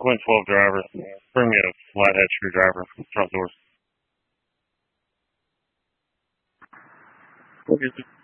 Quinn 12 driver. Bring me a flathead screwdriver from the front doors. Okay.